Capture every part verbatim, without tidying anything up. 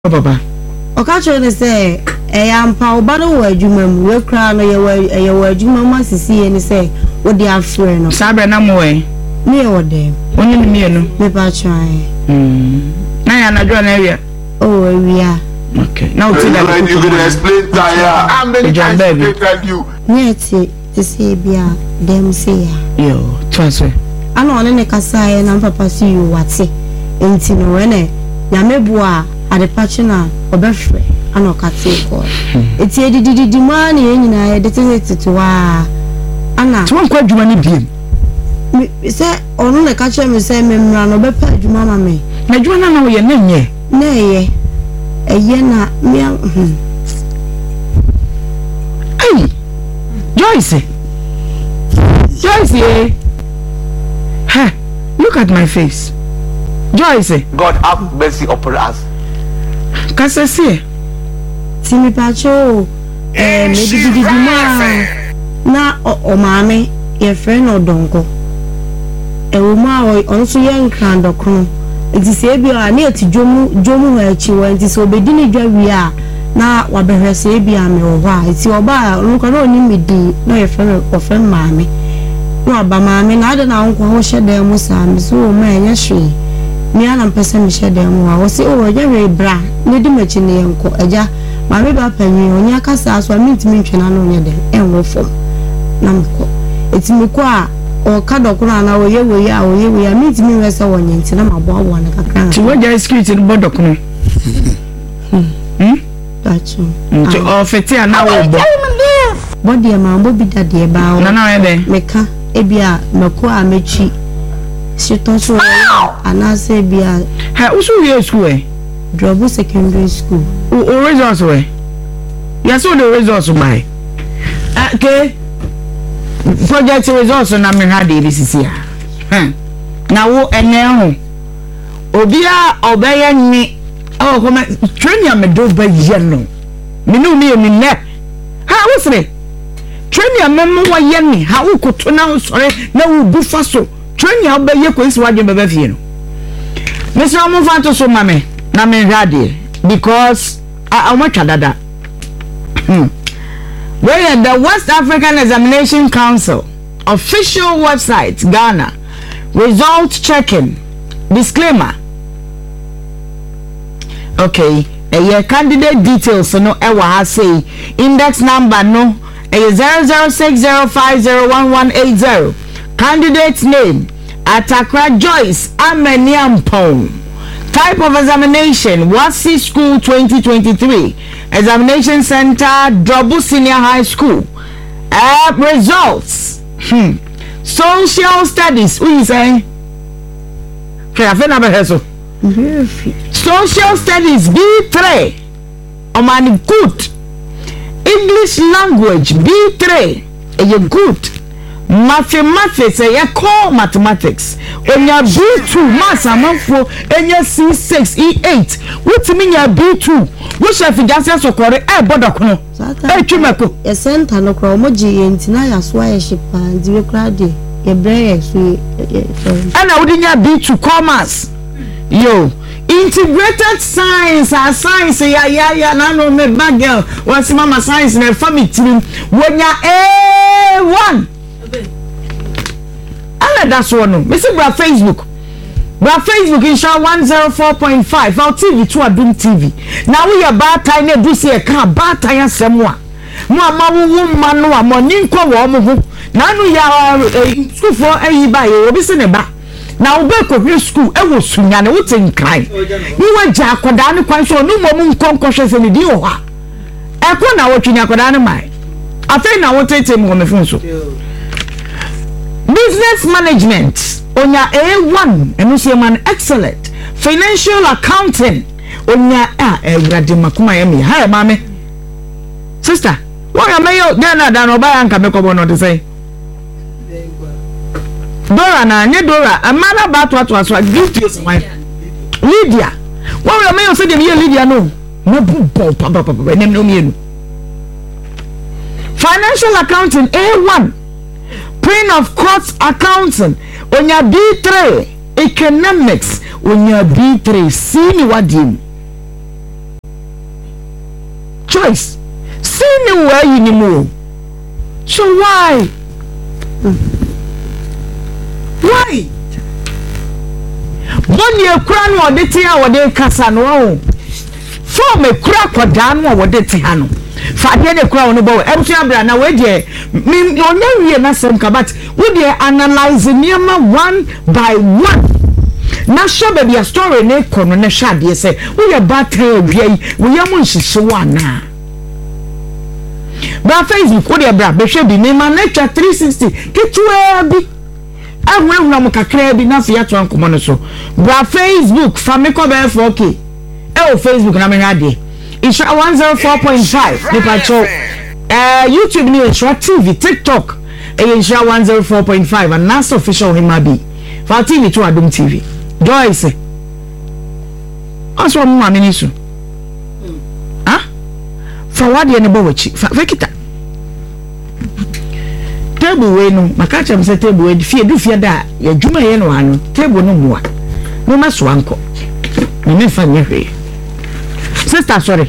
Papa. Okacho ne say e ampa obado wo adwuma mu we kra no ye we ye wo adwuma mu asisi ni say wo de afre no Sabre na mo we me wo de oni ni me no me pa try mm na ya na dro na area oh area okay now you can you can explain tire I'm very baby thank you net to say bia dem say yo transfer ana one ne kasa ye na papa si you wate enti no we ne nyamebu a adepachi na obefre ana okate ko eti edididi ma na ye nyina ye de tete wa ana to kwa adwuma ni biem se onu ne ka che me se me mra no bepa adwuma ma me na adwuma na na wo ye na nye na ye eye na me hey Joyce Joyce eh ha look at my face Joyce God have mercy upon us kasese timi pacho eh me dididi ma na o maame ye friend odonko e wo ma o onso ye nkran dokro enti se bi a na eti jomu jomu ha chi wa enti so obedi ni dwa wi a na wa behwe se bi a me wo ha enti oba onko na oni medi na ye friend o friend maame no aba maame na ade na onko ho hye dem sa me so o ma enye hwe mi ana mpese me hye dem wa wo se o wa we bra ne di machi ne enko aja maame ba panyi onya kasa so mi ntimi ntwena no nye dem enwo fom na mko etimiko a o ka dokuna na wo ye wo ya wo ye wo ya mi ntimi wese wonye nti na mabo abo na kakra ti wo ja security no bodokuno hm tacho nti o fete ana wo bo body e ma mbo bi dade e ba o na na ye meka ebia meko a mechi shito so ana se bia ha usu ye school eh Drobu secondary school o results we ya so the results by okay project results na me ha de bisisi a hm na wo ene ho obi a obeye nyi o ko me training me do ba ye no me no me me ne ha wo sre training me mo wa ye ni ha wo koto na sore na wo bu fa so training obeye ko isi waje baba fie no me so mo fa to so mame na me hade because I want dada hmm where the West African Examination Council official website Ghana result checking disclaimer okay a candidate details no e wa ha say index number no e zero zero six zero five zero one one eight zero candidate name Atakra Joyce Ameniampong. Type of examination, Wasi School twenty twenty-three. Examination Center, Drobu Senior High School. Uh, results. Hmm. Social Studies. What you saying? Okay, I feel about so. Social Studies B three. Oh man, good. English Language B three. Are you good? Mathematics, eh, call mathematics. When you B two, maths, amafo, and you C six, E eight. What you mean you B two? What should I just so correct? Eh, bodokuno. Eh, chumako. A center no crow moji entina ya swa ship and the crowd. A break, sweet. And I wouldn't B two commerce. Yo, integrated science, and science, yeah, yeah, yeah, no, me bad girl. What's mama science in a family team? When you're A one. That's one. Mister Bra Facebook. Bra Facebook in show one oh four point five. Our T V to Adum T V. Now we are bad time do see a car bad time semwa. Mo amawu woman no amo ninko wo mo ho. Na no ya school for ayi ba ye obi se ne ba. Na wo be ko school e wo sunya ne wo tin kran. Ni wa ja akoda ne kwan so no mo mu nkonko hwese ne di ho ha. E ko na wo twnya akoda ne mai. Afei na wo tete mo me fun so. Business management onya A one enusiaman excellent financial accounting onya a ewrade makuma yemi ha mame sister what am I there na dan oba yanka me kobo no de say Dora na nye Dora amana ba to to aso give to some Lydia what am I say dem ye Lydia no no bo papa papa nem no me financial accounting A one Queen of Courts Accounting onya B three economics onya B three see me what choice see ni where you ni mo so why mm. why money ekura no ode te a ode kasa no o form ekura koda no ode te ha no fa de ne kura no bo ebusu abra na we de me onye wie na sem ka but we dey analyze niema one by one na show baby a story ne kono na hwade se we bad time wie we yam nhihye wana ba Facebook we dey bra be hwe bi me ma nature three sixty kitwa bi ahwe na mo kakra bi na fia to ankomo no so bra Facebook fa me ko be four K e o Facebook na me hwade Isra one oh four point five Nipacho uh YouTube ni Isra T V TikTok e Isra one oh four point five and Nas official Himabi for T V to Adum T V Joyce Aswa mu amini so ah for what dey ne bo wachi fa kita table we no maka chem se table we fie du fie da ya dwuma ye no anu table no muwa no maso anko me me fa nyehwe sister sorry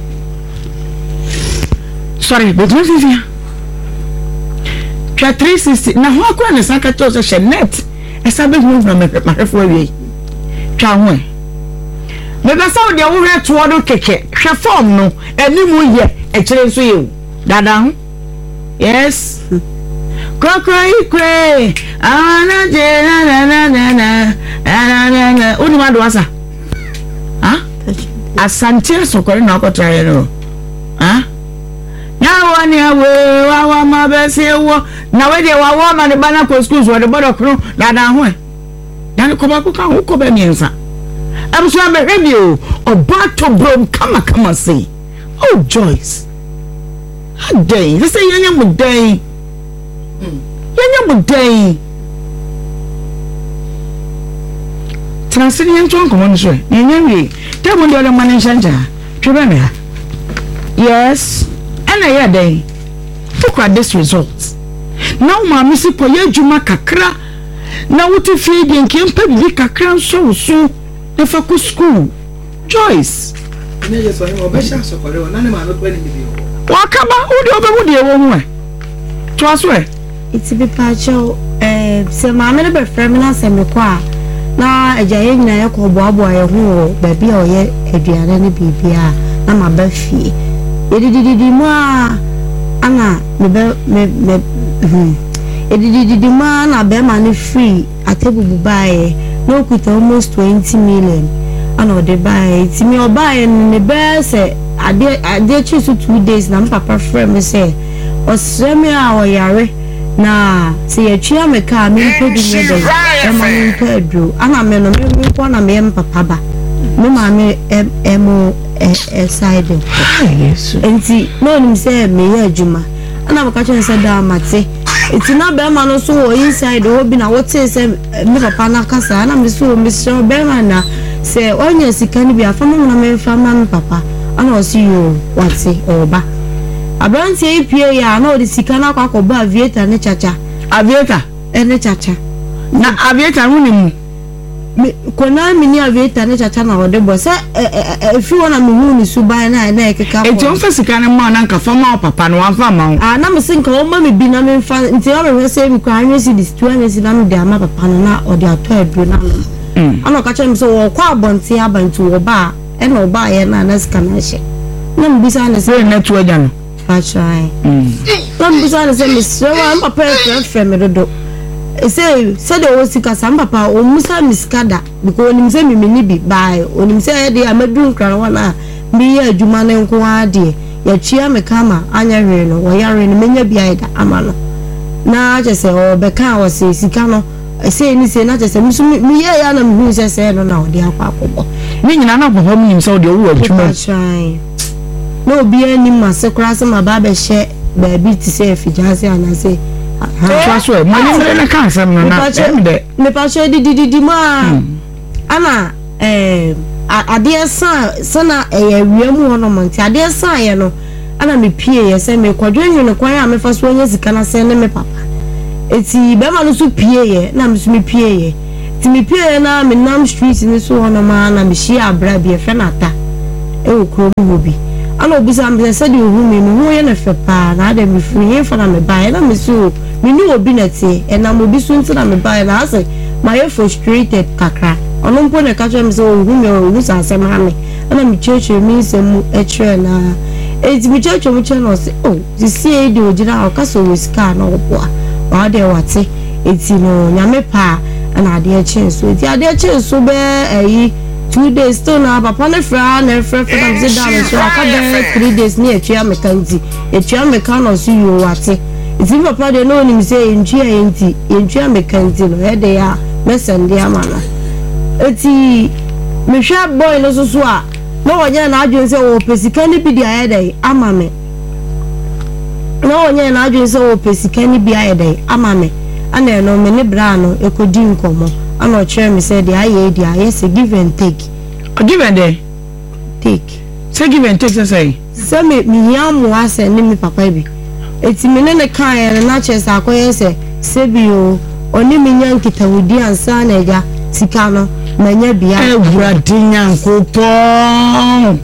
sorry but what is here three sixty na ho akwa na saka to so net esa be move na me mahefo awie twa ho me ba saw de wo reto odo keke hwe form no animu ye e kire so ye dada ho yes kokoi kwe ana je na na na na na na na uni ma do asa ah asante sokore na akotra no ah nyawo ni awe wa wa ma be se wo na we de wa wa ma ne bana ko school so de bodo kro na da ho dan ko ba ko ka ho ko be miensa am so am be o obato brom kama kama say oh Joyce how day they say yanya mu day yanya mu day transfer nto nkomo nso yanya wi table de man nshanja twebe me ha yes ana ya day look at this result now ma misi ko ya juma kakra na wuti fi de nkem pa bi kakra nso so na fa ku school Joyce ne je so ni mo be sha so kore na ne ma no to ni bi o wakaba udi obewu de wo hu e to aso e iti bi pa cho eh se ma me be frame na se me kwa na eja ye nyina ye ko boabo ye hu ba bi o ye aduane ne bibia na ma ba fie ye dididi mu a ana me be me me ye dididi mu a na be ma ne free atebubu bae no kuta almost twenty million ana de bae ti mi obae ne be se ade ade chi so two days na papa frame say osreme a o yare na se ye twa me ka me pedu me de e ma me pedu ana me no me ko na me papa ba me ma me emo e side yes enti no nim say me ya adwuma ana maka chen say da mate enti na be ma no so o inside o bi na what say me papa na kasa ana me so me so be ma na say onya sika ni bi afa mo na me fa ma me papa ana o si yo wate oba abranti A P A ya na o di sika na kwa ko ba aviator ne chacha aviator e ne chacha na aviator hu ni mu me kona mini aviator ne chacha na o de bo se e fi wona me hu ni suban na na e keka ko e jon fa sika ne ma na nka fa ma papa no wan fa ma ah na me sin ka o ma me bi na me fa nti o me se mi kwa anwe si dis two anwe si na me de ama papa no na o de ato adru na me mm ana ka chem so wo kwa abonti abantu wo ba e na o ba ye na na sika na hye na me bisa na se na tu aja no try mm na me bisa na se me so wa papa e frem me do e say say de wo sika sam papa o musa miskada because onim se me meni bi bai onim se de amadu nkran wana bi ya adwuma ne nko ade ya twia me kama anya hwe no wo yare no menya bi aida amano na je se o be ka wo se sika no e say ni se na je se musu mi ye ya na mi hu se se no na o de akwa akobọ ni nyina na boho mi se o de wo adwuma try no bi ani ma se kra se ma ba be hye ba bi ti se fijase ana se ha so e mani mere na kan sam no na de me pa so di di di ma ana eh ade san sana eh wiamu hono monti ade san ye no ana me pie ye se me kwadwenyu ne kwan a me fa so nya sika na se ne me papa eti be ma no so pie ye na me so me pie ye ti me pie ye na me nam street ni so hono ma na me shi abra bi e fe na ta e okro mu bi ana obisa me say de ohu me me ho ye na fe pa na de me free here for na me buy na me so me ni obi na tie e na mo bi so nti na me buy na say my frustrated kakra ono mpo na ka twa me say ohu me ohu sa asem ha me ana me cheche me nsem etre na eti me cheche mo che no say oh the see de ogira o ka so we scar na opo wa de wate eti no nyame pa ana de eche so eti ade eche so be eyi two days still na papa na fra na fra for them sit down so aka be three days ni etua mekanti etua mekano so you wate eti papa de no ni say entua enti entua mekanti no he de ya mesende amana eti me hwa boy no so so a no wonya na adwen say o pesika ni bi dia he de amame no wonya na adwen say o pesika ni bi he de amame ana no me ne bra no ekodi nkomo ana o chere me say the aye dia yes give and take a give and take take say give and take say say me me yamu ase ni me papa bi eti me ne ne kan ya na chese akoye say se bi o oni me nyan kitawudi ansa na eja sika no manya bia ewurade nyankopon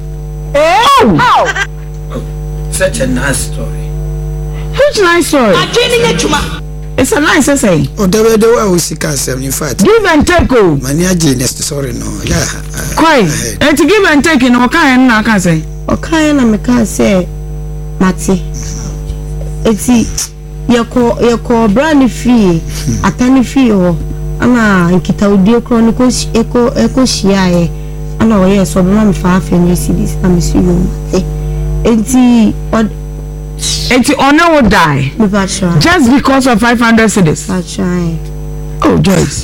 oh such a nice story. which nice story it's a nice say oh the the way we sika in fact give and take oh mani aje next sorry no yeah quite and to give and take no kan na kan say o kan na me kan say mate eti yako yako brand free atani free o ana nkitaudie chronicles eko eko shiae ana o yes o na me fa afa ni cds na me see you mate enti enti ono will die me ba try just because of five hundred cedis ba try oh Joyce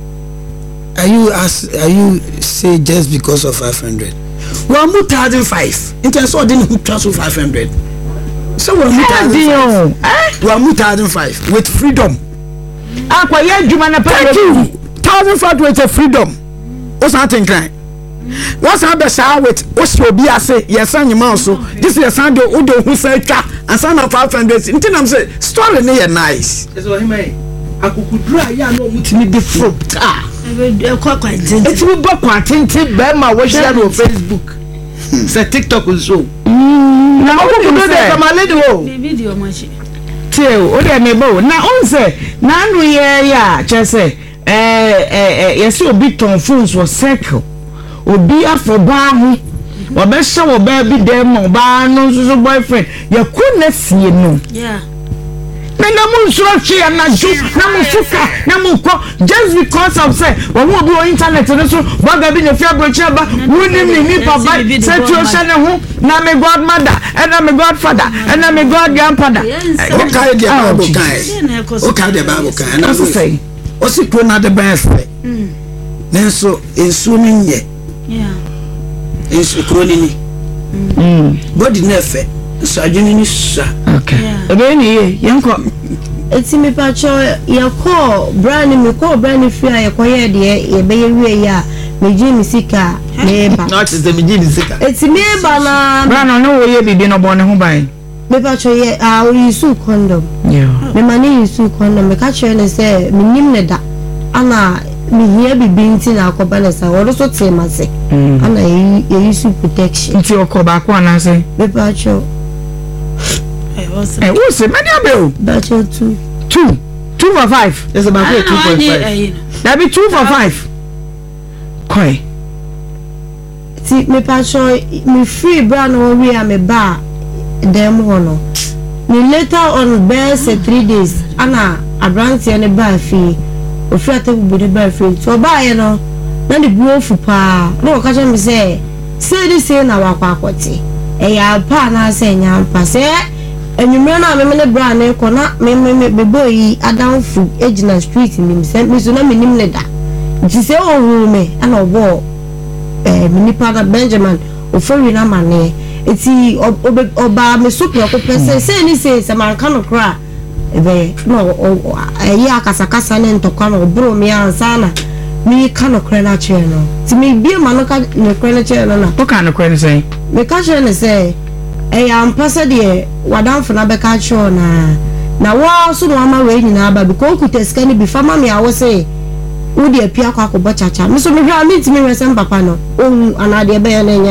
are you as are you say just because of five hundred well mu one thousand five into so didn't who transfer five hundred so we mu one thousand eh we mu one thousand five with freedom akwa ye adwuma na pa one thousand five with a freedom o something kind what's up the shower with what's your be say yes and your so this is sound o do who say twa and sound of five hundred until I'm say story na nice So him eh akukudura ya no mutimi be from ah e kwa kwa ntin eti wo ba kwa tenti be ma wo share no Facebook say TikTok so na akukudura de kama lady wo video machi tell o de me bo na on say na anu ye ya chese eh eh yes obi ton phones was circle obi afoba ho obehye wo ba bi dem no ba no so boyfriend ya kunesi no yeah na na mu suro hwe na ju na mu fuka na mu ko just because of say wo wo bi on internet no so baga bi na fi abrocha ba woni mi ni papa situation ne ho na me godmother and na me godfather and na me god grandfather okay the bible guy okay the bible guy na say o si pro na the best mm nenso ensu ni nye yeah ensu pro ni ni mm body na fe so adwini ni sa okay ebe ni ye yanko eti me pa cho ya ko brand me ko brand free ya ko ye de ye be ye wie ya me ji mi sika me ba not the me ji mi sika eti me ba na brand no wo ye bibi no bo ne ho ban me pa cho ye a o use condom yeah me mani use condom me ka che ne se me nim ne da ana me hia bibi nti na akoba ne sa wo so te ma se ana ye use protection nti okoba ko na se me pa cho eh wo se many abel ba cho two two two for five there's about two point five that be two for five koi ti me pa cho me free brand no we am ba dem hono me later on best three days ana abrantie ne ba fi ofi atabu de ba fi so ba ye no na de buo fu pa no ka che me say say this say na wa kwa kwoti e ya pa na say nya pa say enyumre na me me brand ne ko na me me be boy adam fu ejina street nim say me so na me nim ne da ti say o hu me ana obo eh mini pada Benjamin ofori na mane eti oba me so pe ko pese say ni say se man kan kra ebe no ayi akasa kasa ne ntokwa no bro me ansa na mi kan kra na che no ti me bie ma no ka ne kra na che no na to kan kra ne say me ka che ne say e ya mpasa de wadanfo na be ka che na na wa so no ama we ni na ba bi ko kuteska ni bi fama me awo say wo de apia kwa ko bochacha me so me hwa me ti me wesen papa no ohun anade be ya na nya no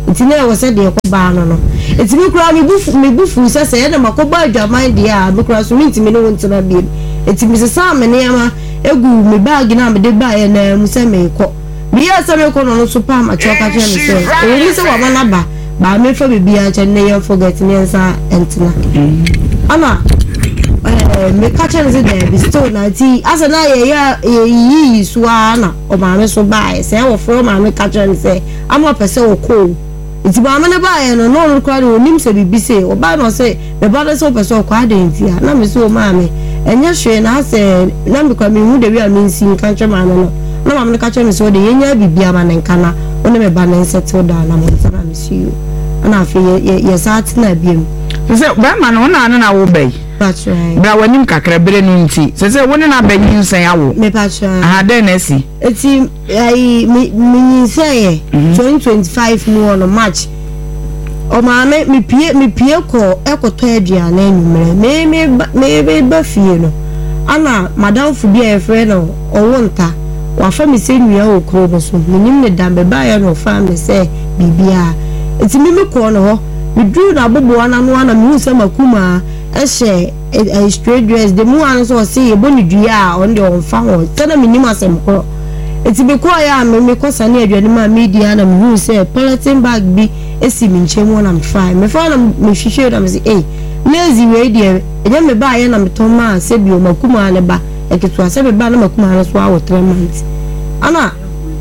nti na wo se de ko ba no no nti me kura me bufu me bufu se se na makoba adwaman de a me kura so me nti me no ntena bi nti me se sa me ne ma egu me bag na me de ba ye na mu se me ko me ya se me ko no so pa ma choka che me se o ni se wa ma na ba ba me fa bibi a che ne ye forget ne nsa entina ana eh me ka che ne se de bi sto na ti asa na ye ya yi so ana o ma me so ba ye se wo fro ma me ka che ne se ama pese o ko iti ba me ne ba ye no no no kwa no nim se bibi se o ba no se be ba de so pese o kwa de nti na me so ma me enye hwe na se na me kwa me hu de wi a me nsi kan che ma no na ma me ka che me so de yenya bibi ama ne nkana one me ba ne settle down na mo tsana me see you ana fe ye ye sat na biem se ba ma no na na wo bai that's right bra wanim kakra bere no nti se se woni na banyi nsan awo me pa cha aha den na si eti ai mi mi say twenty twenty-five mu on March o ma me mi pie mi pie ko ekoto aduana enumere me me me be ba fie no ana madam fu bia e frɛ no owo nta wa fa mi se nua o kro no so minim ne dambe ba ya no fa me se bibia eti mi me ko no ho mi dru na bobo ana no ana mi hu se makuma ehye a straight dress the mu an so say e boni dua on de on fa ho tana minim asem ko eti be ko ya me me ko sane aduane ma media na mi hu se politin bag bi esi mi nchemu na me fa me fa na me hwehwe na me say eh lazy we dey enye me ba ya na me ton ma se bi o makuma ne ba eketu ase be ba na makuma na so awo three months ana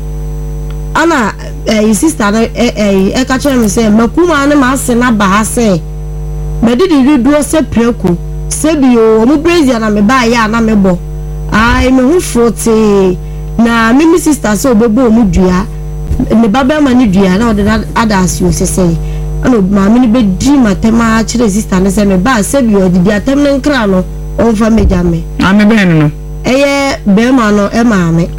ana eh sister eh eh e ka chere me say makuma na ma se na ba ha se me didi dudu se preku se bi o mu brazier na me ba ya na me bo ai me hu fruity na mimi sister so bebo mu dua me baba ma ni dua na o de ada asio se se ana ma me ni be di matema chere sister na se me ba se bi o didi atem na nkra no o fa me jame ame be no eye be ma no e ma me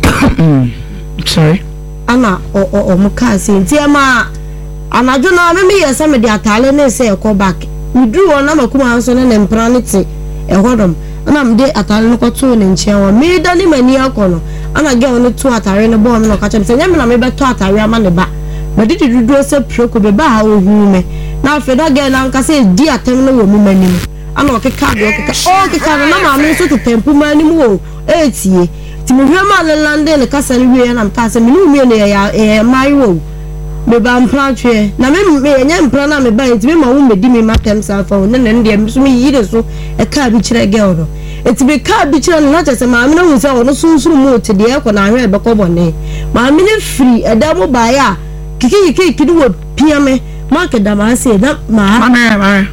sorry ana o o mu ka se nti e ma anajo na me me yesa me di atale na se e ko back we drew on na makuma so na empranity e hodom ana me de atale no ko to ne nche wa me da ni mani akono ana ge on to atare no bo me no ka chem se nyame na me be to atare ama ne ba me de dudu se preko be ba ha ohu me na fe da ge na nka se di atem no wo me mani mu ana o ke ka do ke ka o ke ka na ma me so to tempu mani mu o etie ti me hwe ma le lande ne ka se ne wie na ka se me no mi ne ya e mai wo me ba mpratwe na me me nya mpra na me ba enti me ma wo me di me matem sa fa ne ne ndie so me yire so e ka bi kire girl no enti be ka bi kire na cha se ma me na hu se wo no sunsuru mu te de e ko na hwe be ko bone ma me ne free e da mo ba ya kiki kiki kidi wo pia me ma ke da ma se na ma ma ma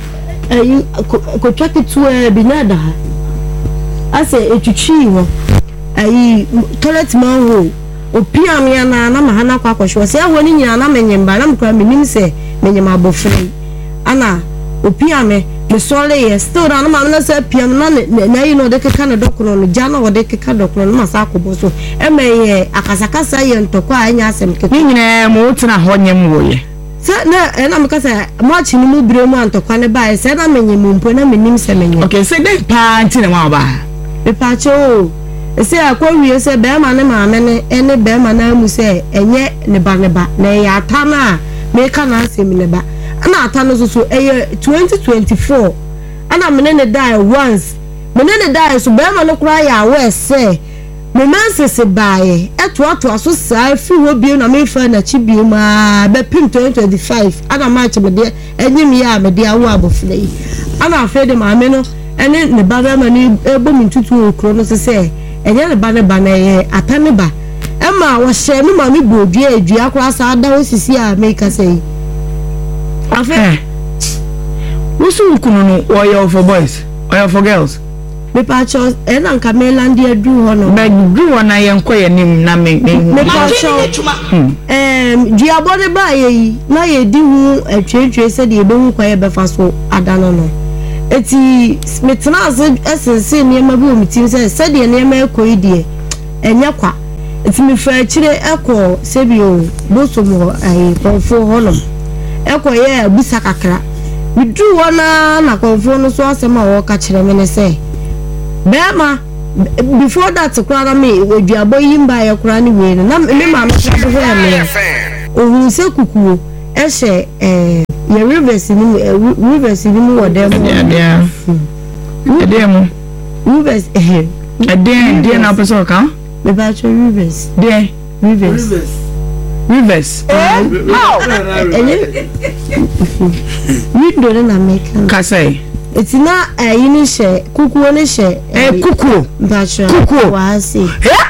eh ko twake tu e bi na da ase etwitwi wo ayi toilet man wo opia me na na mahana kwa kwahwe se aho ni nyina na menyemba na mkra menim se menyema abofre ana opia me me sole ye still na ma na se pia na na yi no de keka na dokoro no jana wo de keka dokoro no masa akobo so emeye akasakasa ye ntokwa anya asem keka ni nyina mo tena ho nyem wo ye se na na me kasa mo achi ni mu bire mu antokwa ne ba se na menyem mpo na menim se menye okay se de pa nti na ma ba be pa cho ese akwawie se be ma ne ma me ne ene be ma na mu se enye ne ba ne ba na ya ata na me ka na asem ne ba ana ata no so so eye twenty twenty-four ana me ne die once me ne die so be ma no kura ya we se me manse se bae eto ato aso sa fi ho bi na me fa na chi bi ma be pim twenty twenty-five ana ma chi me de enye me ya me de awo abofle yi ana afa de ma me no ene ne ba be ma ni ebo mi tutu okro no se se enye ne ba ne ba na ye atane ba ema wo hye me ma me bodua adua akwa sa da osisi a me ka sei afa wusu kunu no oil for boys oil for girls me pa cho e na nka me landi adu ho no be du ho na ye nko ye nim na me me pa cho em dia body ba ye na ye di hu atwetwe se de be hu kwa ye be fa so adano no eti metena ase esense ne ma bi o mitim se se de ne ma ekoyi de enya kwa eti me fa kire ekọ sebio bosomo ai konfo honom ekọ ye abusa kakra bidu wona na konfo no so asema wo ka kire me ne se bema before that kwara me oduabo yimba ye kwara ni we na me ma me kwara ho ya me ohun se kukuo ɛhyɛ ɛɛ yɛ rivers ni mu ɛ rivers ni mu wɔ dɛm mu ɛdeɛ ɛdeɛ mu rivers ɛhɛ ɛdeɛ ɛdeɛ na ɔpɛ sɛ ɔka bɛbɛ atwa rivers deɛ rivers rivers ɛyɛ window ne na mɛka kasɛ eti na ɛyi ni hyɛ kukuo ne hyɛ ɛ kukuo mpatwa kukuo waase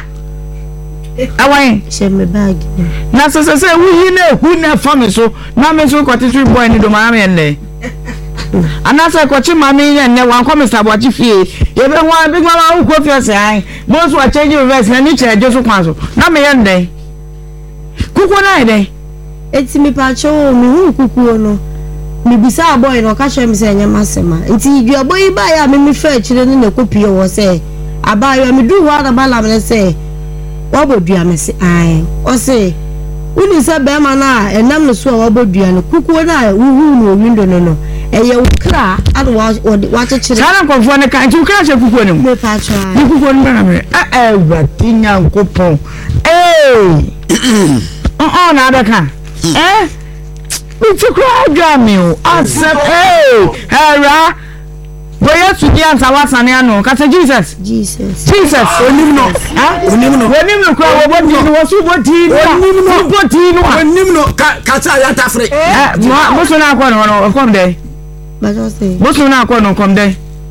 awan hyɛ me bag na sɛ sɛ sɛ wuyi na ehu na fa me so na me so kɔte three boy ni do ma me nne anasa kɔche ma me yɛ nne wan kɔ me saboachi fie ye be wan big mama wo kɔ fie sɛ ai mo so a change reverse na ni kyerɛ jo so kwan so na me yɛ nne kukuo na ide eti me pacho me hu kukuo no me bisa boy no ka kyerɛ me sɛ nyɛ masema enti dua boy ba ya me me fa kyerɛ ne na kopie wɔ sɛ abayo me du hɔ na bala me sɛ wabodua me se ai o se uni se be ma na enam no so wabodua no kukuo na wuhu no window no no eye wukra ade wa wa kyekere sana konfo ne kan ti wukra hye kukuo ne mu me pa twa ni kukuo ne bana me eh eh watinya nkopon eh oh na adaka eh uti kra dwa me o asem eh era boya sudi ansa wasane ano ka say Jesus Jesus Jesus onim no ha onim no onim no kwa wo bodi no wo su bodi no onim no bodi no onim no ka ka sa ya ta fre eh mo so na akọ no no kom dey ba jo say mo so na akọ no kom dey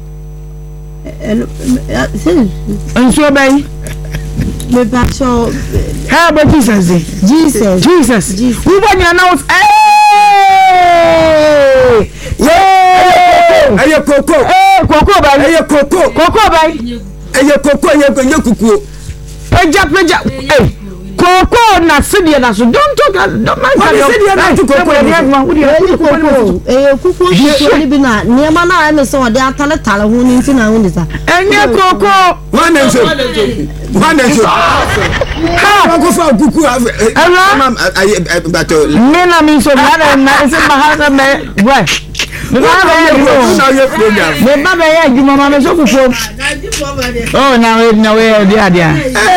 enso bay me pa twa ha ba Jesus dey Jesus Jesus Jesus we want you announce eh yeah aye koko eh koko bay aye koko koko bay aye koko aye aye kukuo peja peja eh koko na sidie na so don't talk don't mind that sidie na to koko eh kukuo kukuo ni bi na niema na eme se ode atale tale ho ni nti na ho ni sa enye koko one and so one and so ha ko fa kukuo ave aye bato me na mi so na na se ma ha me we me ba ba ye me ba ba ye juma ma me so kukuo oh na we na we dia dia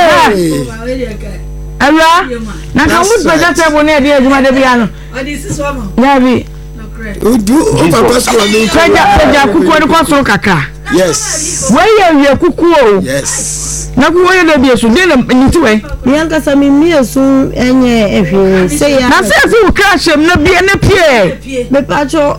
Ara na ka wo peja table na dia juma de bia no odi sisi wa mo ya bi odu o papa so ni peja peja kukuo ni ko so kakra yes we ye wie kukuo yes na kukuo ye de bia so de ni ti we yanka sa mi mi esu enye ehwe se ya na se fi crash na bia na pie me pa twa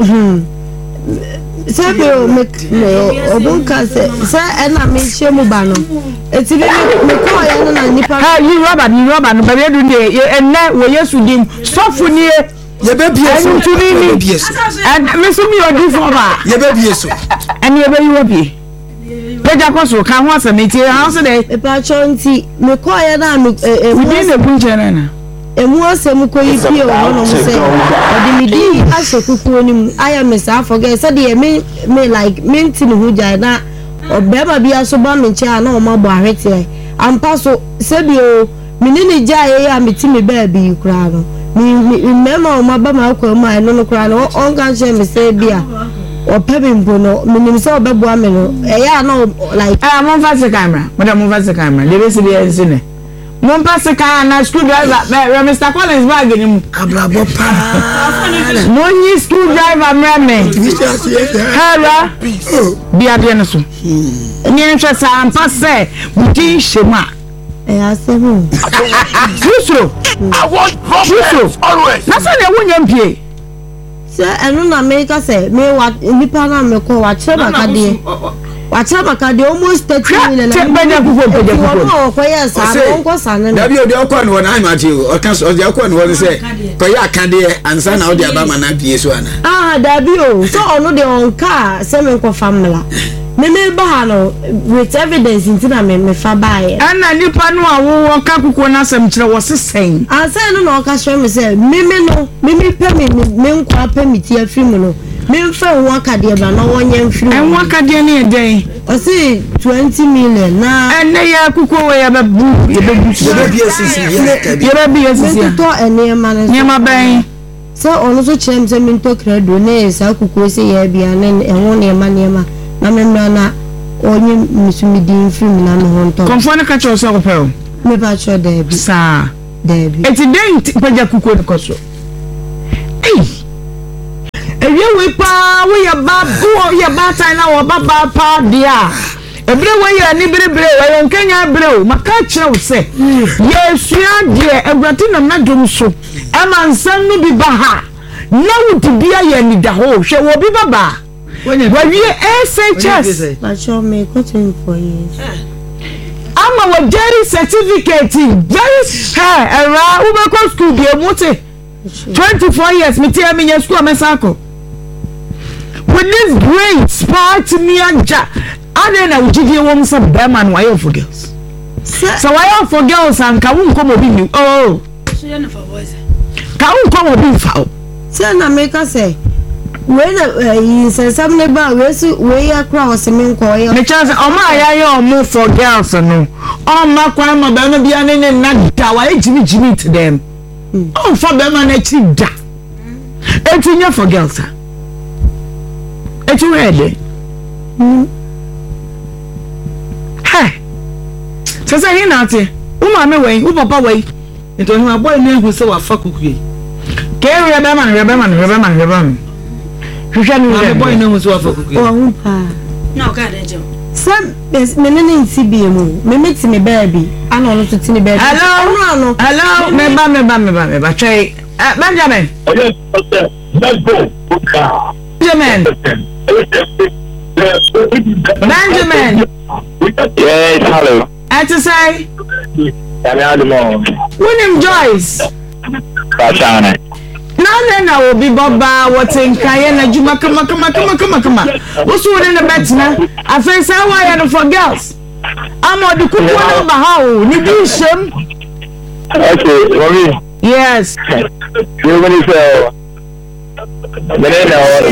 sabe o me obon ka se sa ena me hye mu ba no eti bi me ko ya na nipa ha yi rubber ni rubber no ba be du ne enne wo Yesu dim sofu ni ye be bie so ye be bie so and me so mi odi for ba ye be bie so and ye be you bie peja ko so ka ho asem ti ha so de me pa twa nti me ko ya na me we dey na bunje na na emu asem ko yi pie o no mo se odi mi di ase kukuo ni mu aya me sa forget say de me me like minti ni huja na obeba bia so ba me chia na o ma bo ahwete ampa so se bi o minini ja ye ya meti me ba bi kura no mi mema o ma ba ma kwa ma no no kura no on kan che me se bia o pe bi mbo no minim se obebo ame no e ya na like ah mon fa se camera madam mon fa se camera de be se bi en sine mon pa se ka na screwdriver me Mister Collins bag ni mu abrabo pa no ni screwdriver me hala bia de no so ni nhwe sa ampa se buti shema e asemu Yusro I want problems always. na se ne wunya mpie se enu na me ka se me wa nipa na me ko wa chere makade wa chere makade almost thirty million te benya kuko peja kuko no ko yes a ko sanne da bi o de akwa no na ma ti o kan so de akwa no se ko ya akade ansa na o de aba ma na pie so ana ah da bi o so ono de on ka se me ko famila me me ba ha no with evidence ntina me me fa bae ana nipa no a wo ka kuko na asem kire wo sesen ansa no na o ka show me se me me no me me pe me me nkwa pe me ti afim no me mfa wo akade ba na wonye mfiri en wa kade ne den o si twenty million na ene ya kuko we ya be bu ye be bu ye be bie sisi ye ka bi ye be bi ye sisi me to ene ma ne ne ma ben so ono so chem se me to credo ne sa kuko se ye bia ne enwo ne ma ne ma na me na onye misumi din film na me honto konfo ne ka cho so ko pe o me ba cho da bi sa da bi eti den peja kuko ne ko so ei ewie we pa we ya ba wo ya ba tan na wo ba ba pa dia ebre we ya ni bre bre we yon kenya bre o maka kire wo se yesua de awurade nam na dom so ama nsan no bi ba ha na wuti bia ya ni da ho hwe wo bi baba we wie S H S Pacho me cotton for years. ama wa jerry certificate very ha era we go school bi emuti twenty-four years me tell me your school mesako with this great sport me anja ade na ujidi won say beman why for girls so why for girls and ka won come obi ni oh So you for boys. ka won come obi fa Say na make us say when you say something about we so we across me ko yo me chance o ma ya yo mo for girls no o ma kwa ma be no bia ne ne na da why jimi jimi to them oh for beman na chi da etinye for girls etu ready hey sasa hi na ate u ma me we u papa we ento hi boy na hu se wa fa kukuye ke rebe man rebe man rebe man rebe man hwehwe ni rebe boy na hu se wa fa kukuye o hu pa No, God, I do. Sam is me ne nti bi mu me meti me baby ana no to ti ni baby hello no no hello me ba me ba me ba me ba try Benjamin Let's go. Benjamin Benjamin Yes, hello. I to say I'm out of more. William Joyce Bashana. na na na obi baba wotin kaye na juma kama kama kama kama kama wosu woni na betina afen say why ya no for girls amo de kuku na ba ha o ni bi shem Okay, mommy. yes You when you say Banana or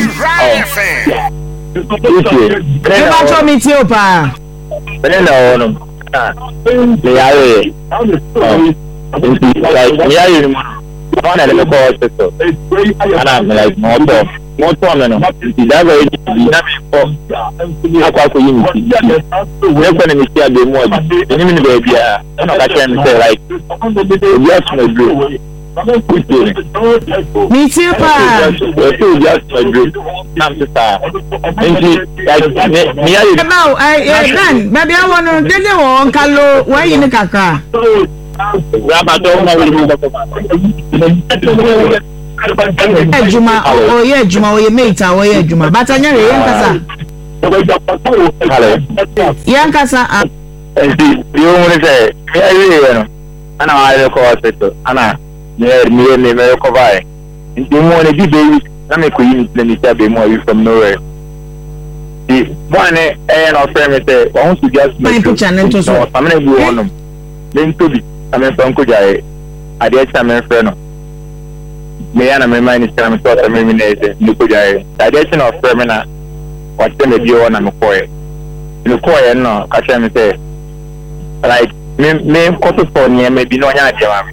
e ba to mi ti o pa Banana or no. Yeah, yeah. Like yeah, one of the courses. And I'm like more talk. More talk, no. That's why it's dynamic. I quite unity. We're going to see a bit more. And even baby, I'm not going to say like, yes, my dream. mi ti pa Just my dream. I'm just like, me, I now I then baby I want to dey won kalo why you ni kakra ejuma o ye ejuma o ye mate o ye ejuma but anya re yen kasa yen kasa you want to say me I really know ana I ko hospital ana me me me me ko bai you want to give baby na me ko yin na me say more you from nowhere the one eh no friend me say I want to just my picture na to so I'm going to go on then to be I'm from ko jai I dey tell my friend no me ana me mind is coming to me me neze ni ko jai I dey tell no friend na what them dey on na me ko e ni ko e no ka tell me say like me me ko to for ni me bi no nya ade ma me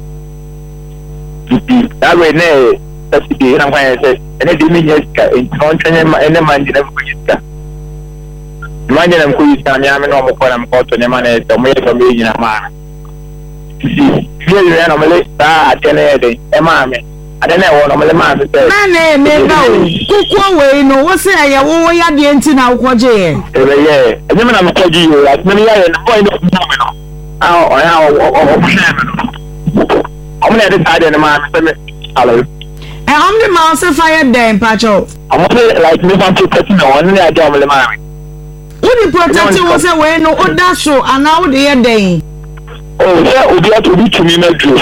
that way ne that's the na kwa say ene di me yes ka en ton twenye ene man di na ko yiska man di na ko yiska me ame no mo ko na mo to ne man e to mo ye to me nyina ma si ye ye na mele ta atene de e ma me ade na wo no mele ma se na na me ba o kuku we no wo se aye wo ya de enti na wo je ye e be ye e me na mo ko ji yo at me ya ye na boy no mo me no ah o ya o o me no I'm going to decide in my hello. e am the mouse fire dem pacho I'm like me want to protect no one I don't really mind. wo ni protect wo se we no o da so ana wo de ye den Oh, yeah, obi to be to me na dro.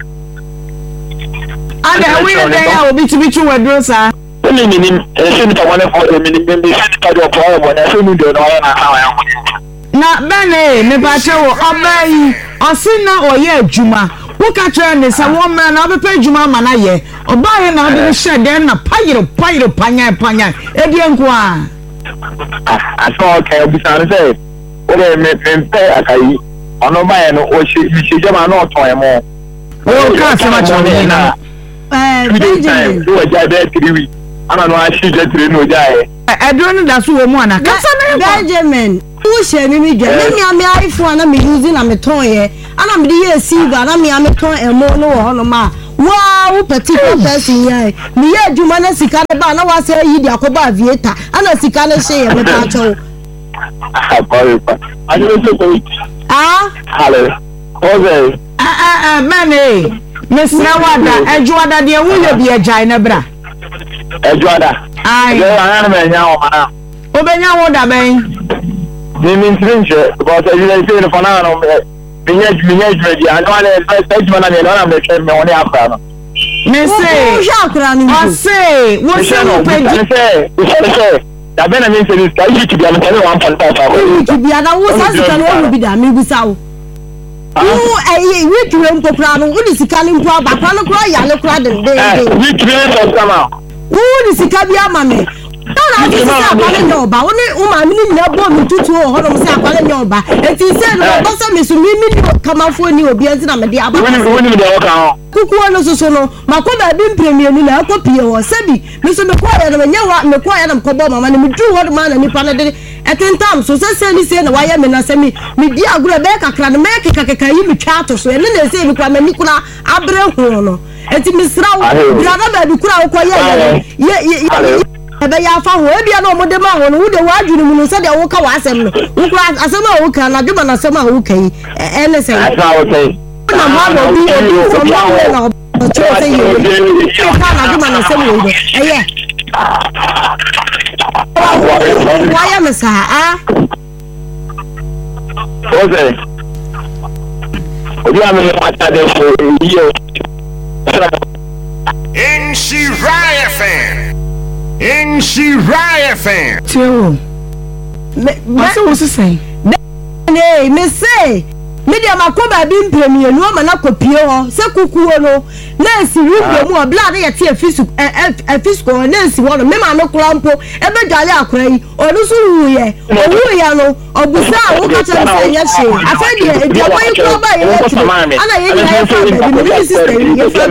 ada we de ya obi to be to we dro sa Ni ni ni e se ni ta wane for me ni me se ni ta do for mo na se mi do no na na na bene me pacho wo obai osina oye adwuma wo ka kire ne se wo mra na obepa adwuma ma na ye obai na de hye den na payiro payiro panya panya e die nko a aso okay obi san say o de me me pe akai ono ba no o shi shi jama no to e mo wo ka se ma chone na eh Benjamin do ja be three ana no a shi je three no ja e edro no da so wo mu ana kasa na Benjamin who share me me dwa me me am iPhone na me using na me ton ye ana me dey silver na me am ton e mo no ho no ma wow particular person ya me ya adwuma na sika ne ba na wa say yi di akoba aviator ana sika ne hye ye me pa cho ah hello okay ah ah man Miss Nawada ejuada de wuye bi ejai na bra ejuada ai yo ana me nya o ma obenya wo da ben ni min trinche but you dey say for now no Minya minya jmedia anu ale first man na me na me tell me woni afra no me say wo ja akra ni o say wo say wo pedi say wo say da be na me say this ka you to be am tell one point five wo to be ana wo sa sika no wo bi da me bi sa wo wo eh we tire mpokra no wo ni sika ni mpo abakra no kra ya le kra de de we tire so sama wo ni sika bi ama me na ti sa akwale nyoba woni o ma mi ni na bo mi tutu o ho no se akwale nyoba enti se no bo se mi su mi mi kamafo ni obi enti na me de aba woni woni me de o kan kuku ono soso no makoba bi premier ni na akopie wo sebi mi so me kwa ya na me nyawa me kwa ya na ko bo mama ni mi du ho ma na nipa na de etentam so se se ni se na wa ya me na se mi mi di agura be kakra na me keka keka yi mi twa to so ene na se mi kwa ma ni kura abre ho no enti mi srawo brada ba bi kura wo ko ye ye ye ebe ya fa ho ebia na omode ma ho no wo de wa adwunu mu no se de wo ka wa asem no wo kura asem a wo ka na dwuma na asem a wo ka yi ene se na ma no bi o so ma wo na o cho se yi ka na dwuma na asem wo eye wa ya me sa a okay obi am ma ta de fo yo in Shiraya fan in Shiraya fan tio me so was say ne me say media makoba bi premier no ma na kopie ho se kukuo no na si rubo mu obla de yete afisu afisko na si ho no me ma no krampo e be dwale akora yi onu so wuye owu ya no obusa wo ka cha se ya she afade e dia boy ko ba ye ana ye ni ya fa be mi sister ye fa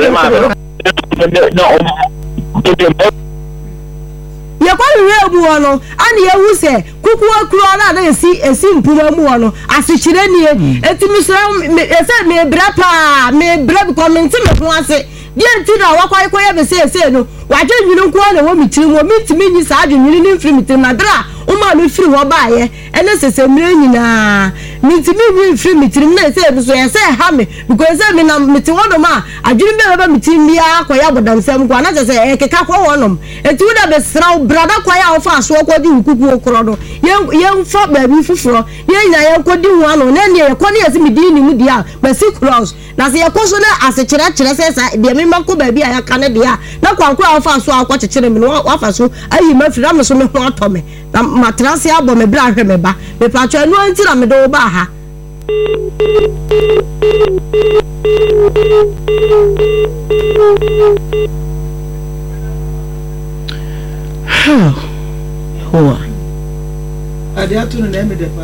be no ye kwa re bu wono ani ye hu se kukuwa kuro na na esi esi mpuma mu wono asichire nie etimi so ese me brapa me brab comment me ho ase die ntira wakwa iko ye be se ese no waje nwinu ko na wo mitiri mo mitimi nyi sa adwinu ni mfiri mitiri na dra o ma no firi wo ba ye ene sese mire nyina mitimi nyi mfiri mitiri na ese so ye se ha me because me na miti wono ma adwinu be ba mitiri bia akoya bodansam ko na sese e keka ko wonom eti wo da be sraw brada kwa ya ofa so ko di kuku okro do ye ye mfa ba bi fufuro ye nya ye ko di hu ano na ne ye ko ne ye se midi ni mu dia ba si cross na se ye ko so na asechira kire se sa de me mako ba bi aya kan de ya na kwa kwa ofa so akwa kire me no wafa so ayi ma fira me so me ho ato me na matrase abo me bra hwe me ba me pa twa no anti na me do ba ha Hoa. Adiatu na me de pa.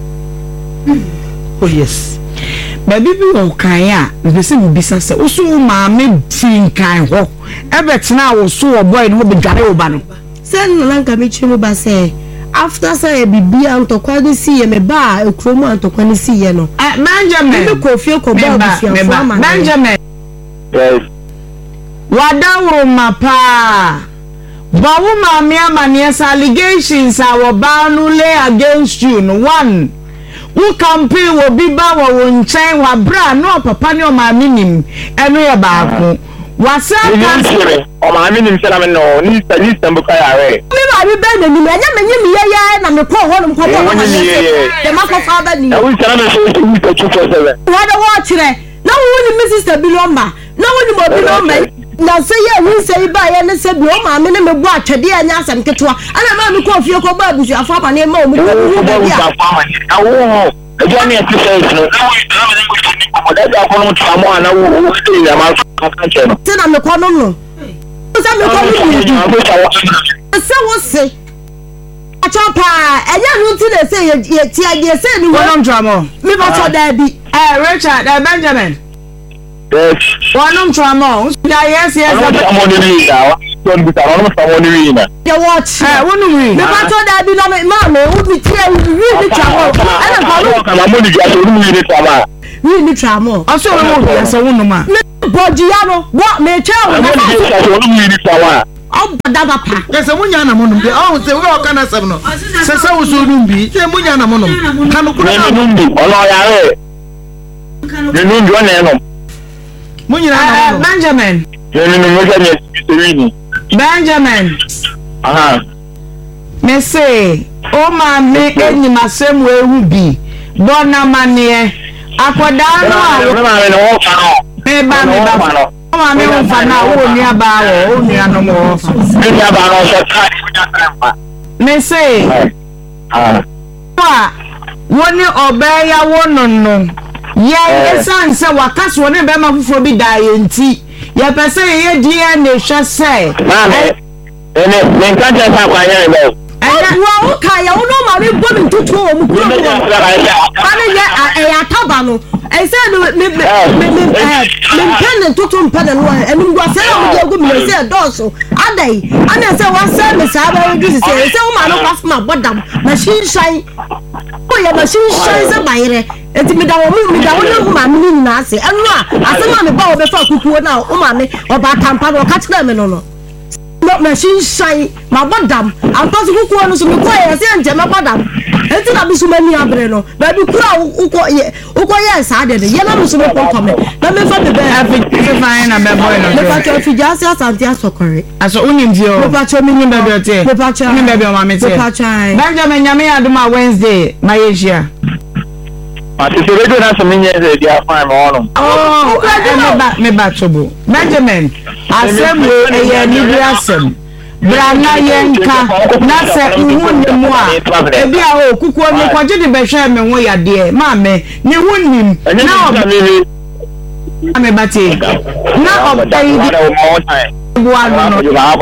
Oh yes. Baby bi o kan ya, be se mbisa se, wo so ma me fin kan ho. Ebe tena wo so wo boy no be dware wo ba no. Se no na nka me chimu ba se after say bibia ntokwa ni si ye me ba ekromu ntokwa ni si ye no. Eh Benjamin. Me ko fie ko ba bufia fo ama. Benjamin. yes Wadawo mapa. Bawo mami amanias allegations are bound lay against you no one. Who campaign will be bawa won chen wa bra no papa ni o mami nim eno ye baako. Wasa ka o mami nim se na me no ni sta ni sta mbuka ya re. Me ba bi ben ni me anya me nyim ye ye na me ko ho no ko ko. De ma ko fa ba ni. Na we se na me so ni sta two four seven. Wa da wa kire. Na wo ni me sister bi lomba. Na wo ni mo bi lomba. Na se ye hu se ba ye ne se bi o ma me ne me bu atwede anya asem ketwa ana ma me ko fie ko ba busu afa ma ne ma o me ko ba bia awo ejo ni eti se no na we na me ko ni ko da da ko no twa mo ana wo wo te ya ma ka che no se na me ko no no se me ko no se wo se achopa enya nu ti le se ye ti ye se ni wo no drama. me ba so da bi Eh Richard, eh Benjamin. yes One drama. Yes yes. no mo ni da don't be no mo ni na you watch Eh wonu wi. me ba so da bi no me ma me wo bi ti e wi ni travel ana ko no ka ma mo ni ja so ni ni ta ma wi ni tramo aso wo mo ya se wonu ma bojiya no wo me che wo na fa obada pa yesa munya na monum bi oh se we okana sem no se se wo so dum bi se munya na monum kanu kunu na num bi ono ya re num bi ona no munya na monum Benjamin num mo se ni ni Benjamin aha me say o ma me eni masem we hu bi bona mane akoda no a me ma me no fa no me ba me ba o ma me wo fa na wo ni aba wo o ni ano mo me ni aba no so ta ni nya trempa me say ah wa woni oba ya wo no no ye esan se wakaso ne be ma fufuro bi da ye nti ye pese ye D N A hwe se ma me ene me nkan je sa kwa yen be wo wo ka ya wo no ma me bo mi tutu wo mu kuro wo ane ye e ya taba no e se no me me me me pen tutu pen no enu gwa se wo de go mi se doso adai ane se wa se me sa ba du se se wo ma no pass ma bodam machine shine ko ya machine shine se bayire enti me da wo mi da wo no ma mi ni na ase enu a ase ma me ba wo be fa kukuo na wo ma me oba tampa no ka kire me no no no machine shine ma bodam ampa su kukuo no so me ko ya se nje ma bodam enti na bi su mani abre no ba bi kura uko ye uko ye sa de ye na musu me ko me na me fa be be afi fine na me boy no me pa cho fi jasi asante asokore aso unim dio me pa cho me ni bebe ote me pa cho ni bebe o ma me te me pa cho Benjamin nyame aduma Wednesday na ye hia ati se radio na so menye ze dia fine mo no oh me ba me ba chobo Benjamin asem we eye ni bi asem brana yenka na se hu ne mu a ebi a o kukuo ni kwaje de behwe me ho ya de ma me ni hu nim na o me bati na o bayi di wa no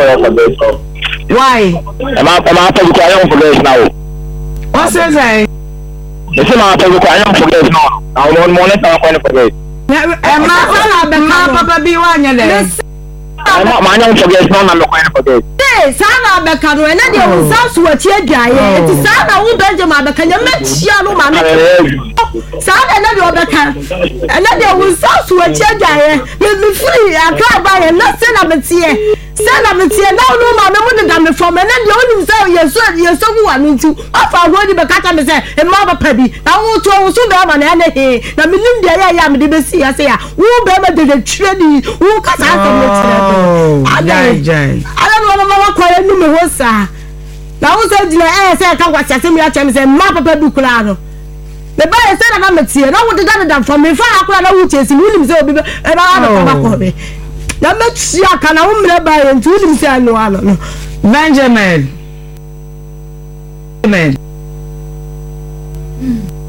no why e ma e ma pa ku ayon forget now o se say e se ma pa ku ayon forget now na o mo ne ta ko ne forget e ma na be ma papa bi wa nya de ma ma ayon forget now na me ko ne forget sana beka no ene de wo sanso achi adwaye enti sana wo Benjamin beka nya machia no ma me sana ene de obeka ene de wo sanso achi adwaye me me free aka ba ye na se na metie se na metie na no ma me mo de da me from ene de onim se yeso yeso gu wa ntu afa go di beka ta me se e ma ba pa bi na wo to wo so be ma na ene he na me nim de ya ya me de be si ya se ya wo be ma de de tire ni wo ka sa ka me tire do jai jai ala no no kwara nu me hosa na wo se dina eh se ka kwa chase mi a chem se ma papa du kura no me ba se na na metie na wo de da da from me fa akura na wo chesi ni nim se obi e ba na ba ko be na me tia ka na wo mre ba ye ntu nim se anu ano no Benjamin Benjamin